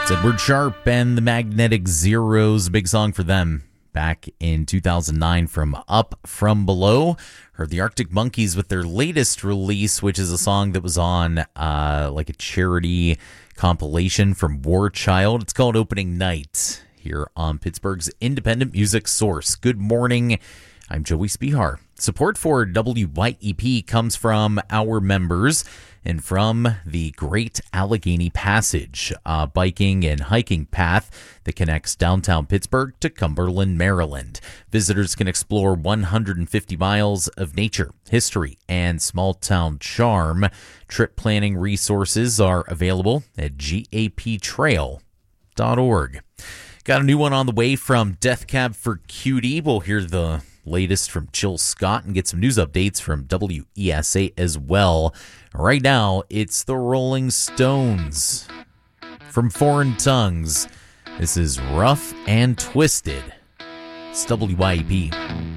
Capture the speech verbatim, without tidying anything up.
It's Edward Sharpe and the Magnetic Zeros, a big song for them back in two thousand nine from Up From Below. Heard the Arctic Monkeys with their latest release, which is a song that was on uh, like a charity compilation from War Child. It's called Opening Night here on Pittsburgh's independent music source. Good morning. I'm Joey Spihar. Support for W Y E P comes from our members and from the Great Allegheny Passage, a biking and hiking path that connects downtown Pittsburgh to Cumberland, Maryland. Visitors can explore one hundred fifty miles of nature, history, and small-town charm. Trip planning resources are available at G A P trail dot org. Got a new one on the way from Death Cab for Cutie. We'll hear the latest from Jill Scott and get some news updates from W E S A as well. Right now, it's the Rolling Stones. From Foreign Tongues, this is Rough and Twisted. It's W Y E P.